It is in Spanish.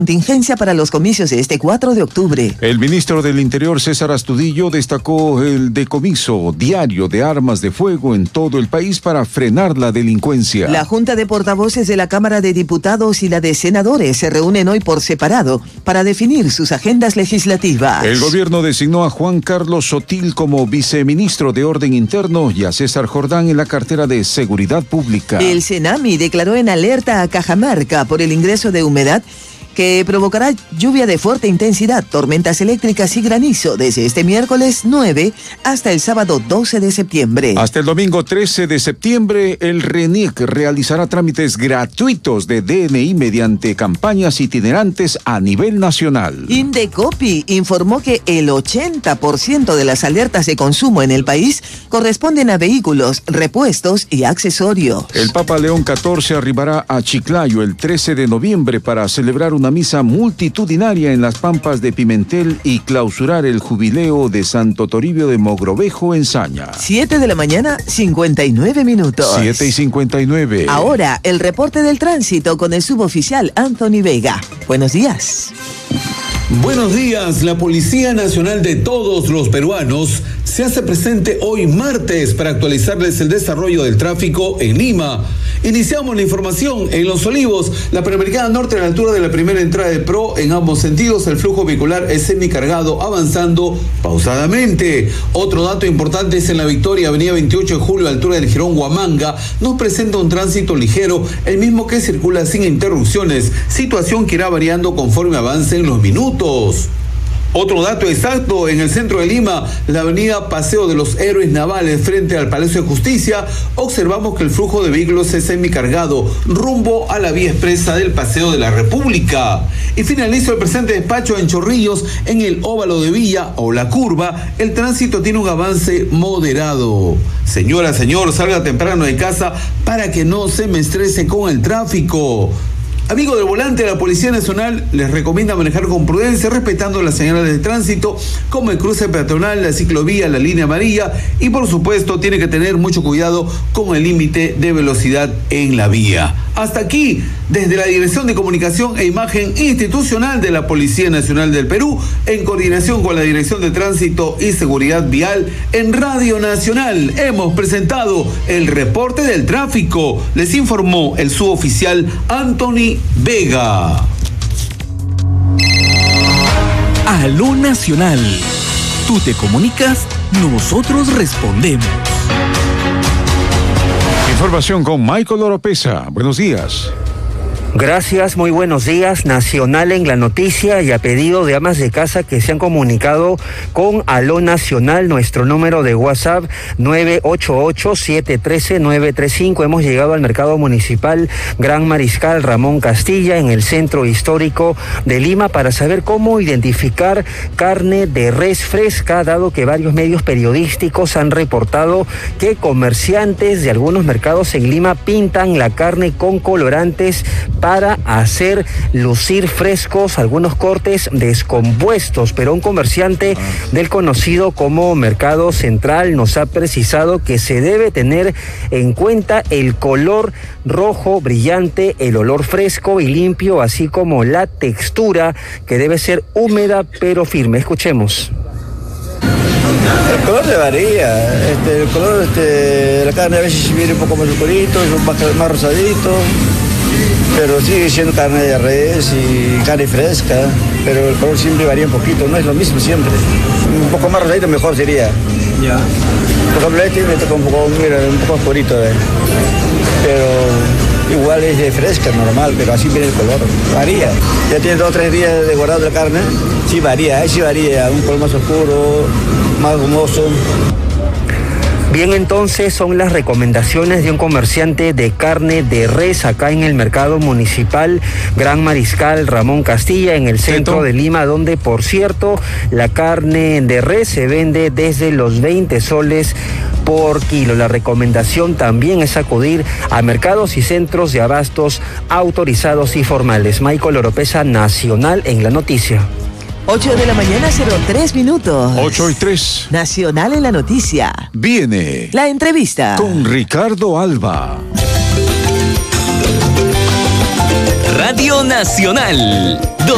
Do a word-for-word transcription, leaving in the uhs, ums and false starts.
Contingencia para los comicios de este cuatro de octubre. El ministro del Interior, César Astudillo, destacó el decomiso diario de armas de fuego en todo el país para frenar la delincuencia. La Junta de Portavoces de la Cámara de Diputados y la de Senadores se reúnen hoy por separado para definir sus agendas legislativas. El gobierno designó a Juan Carlos Sotil como viceministro de Orden Interno y a César Jordán en la cartera de Seguridad Pública. El Senami declaró en alerta a Cajamarca por el ingreso de humedad que provocará lluvia de fuerte intensidad, tormentas eléctricas y granizo desde este miércoles nueve hasta el sábado doce de septiembre. Hasta el domingo trece de septiembre, el RENIEC realizará trámites gratuitos de D N I mediante campañas itinerantes a nivel nacional. Indecopi informó que el ochenta por ciento de las alertas de consumo en el país corresponden a vehículos, repuestos y accesorios. El Papa León catorce arribará a Chiclayo el trece de noviembre para celebrar un una misa multitudinaria en las Pampas de Pimentel y clausurar el jubileo de Santo Toribio de Mogrovejo en Saña. siete de la mañana, cincuenta y nueve minutos. siete y cincuenta y nueve. Ahora, el reporte del tránsito con el suboficial Anthony Vega. Buenos días. Buenos días, la Policía Nacional de todos los peruanos se hace presente hoy martes para actualizarles el desarrollo del tráfico en Lima. Iniciamos la información en Los Olivos, la Panamericana Norte a la altura de la primera entrada de Pro, en ambos sentidos el flujo vehicular es semicargado, avanzando pausadamente. Otro dato importante es en la Victoria, avenida veintiocho de julio, a la altura del Jirón Huamanga, nos presenta un tránsito ligero, el mismo que circula sin interrupciones, situación que irá variando conforme avancen los minutos. Otro dato exacto, en el centro de Lima, la avenida Paseo de los Héroes Navales frente al Palacio de Justicia, observamos que el flujo de vehículos es semicargado rumbo a la vía expresa del Paseo de la República. Y finalizo el presente despacho en Chorrillos, en el óvalo de Villa o la curva, el tránsito tiene un avance moderado. Señora, señor, salga temprano de casa para que no se me estrese con el tráfico. Amigo del volante, la Policía Nacional les recomienda manejar con prudencia, respetando las señales de tránsito, como el cruce peatonal, la ciclovía, la línea amarilla, y por supuesto tiene que tener mucho cuidado con el límite de velocidad en la vía. Hasta aquí, desde la Dirección de Comunicación e Imagen Institucional de la Policía Nacional del Perú, en coordinación con la Dirección de Tránsito y Seguridad Vial, en Radio Nacional, hemos presentado el reporte del tráfico. Les informó el suboficial Anthony Vega. Aló Nacional. Tú te comunicas, nosotros respondemos. Información con Michael Oropesa. Buenos días. Gracias, muy buenos días. Nacional en la noticia y a pedido de amas de casa que se han comunicado con Aló Nacional, nuestro número de WhatsApp nueve ocho ocho, siete uno tres, nueve tres cinco. Hemos llegado al mercado municipal Gran Mariscal Ramón Castilla en el centro histórico de Lima para saber cómo identificar carne de res fresca, dado que varios medios periodísticos han reportado que comerciantes de algunos mercados en Lima pintan la carne con colorantes para hacer lucir frescos algunos cortes descompuestos, pero un comerciante del conocido como Mercado Central nos ha precisado que se debe tener en cuenta el color rojo brillante, el olor fresco y limpio, así como la textura, que debe ser húmeda pero firme. Escuchemos. El color le varía, este, el color este, de la carne a veces viene un poco más oscurito, más, más rosadito, pero sigue siendo carne de res y carne fresca, pero el color siempre varía un poquito, no es lo mismo siempre. Un poco más rosadito mejor sería. Ya. Por ejemplo, este me toca un poco, mira, un poco oscurito, eh. pero igual es de fresca, normal, pero así viene el color. Varía. Ya tiene dos o tres días de guardado la carne, sí varía, ahí sí varía, un color más oscuro, más humoso. Bien, entonces son las recomendaciones de un comerciante de carne de res acá en el mercado municipal Gran Mariscal Ramón Castilla, en el centro de Lima, donde, por cierto, la carne de res se vende desde los veinte soles por kilo. La recomendación también es acudir a mercados y centros de abastos autorizados y formales. Michael Oropesa, Nacional en la noticia. ocho de la mañana, cero tres minutos. ocho y tres. Nacional en la noticia. Viene la entrevista con Ricardo Alba. Radio Nacional.